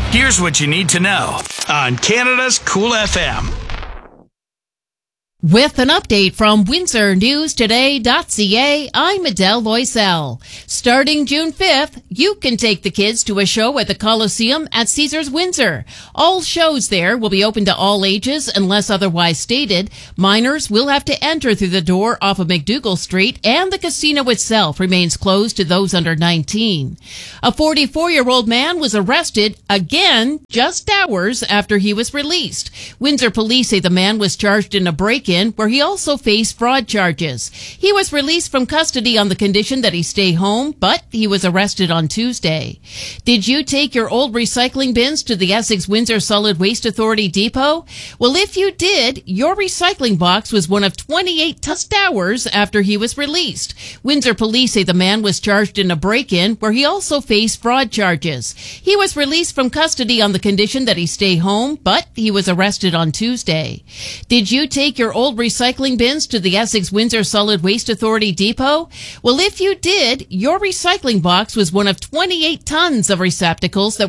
Here's what you need to know on Canada's Cool FM. With an update from WindsorNewsToday.ca, I'm Adele Loisel. Starting June 5th, you can take the kids to a show at the Coliseum at Caesars Windsor. All shows there will be open to all ages unless otherwise stated. Minors will have to enter through the door off of McDougall Street, and the casino itself remains closed to those under 19. A 44-year-old man was arrested again just hours after he was released. Windsor police say the man was charged in a break-in where he also faced fraud charges. He was released from custody on the condition that he stay home, but he was arrested on Tuesday. Did you take your old recycling bins to the Essex Windsor Solid Waste Authority depot? Well, if you did, your recycling box was one of 28 just hours after he was released. Windsor police say the man was charged in a break-in where he also faced fraud charges. He was released from custody on the condition that he stay home, but he was arrested on Tuesday. Did you take your old recycling bins to the Essex Windsor Solid Waste Authority depot? Well, if you did, your recycling box was one of 28 tons of receptacles that